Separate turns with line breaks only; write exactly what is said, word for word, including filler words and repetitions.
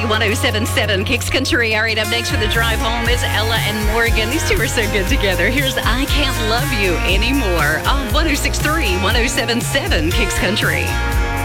ten seventy-seven Kicks Country. All right, up next for the drive home is Ella and Morgan. These two are so good together. Here's I Can't Love You Anymore on ten sixty-three, ten seventy-seven Kicks Country.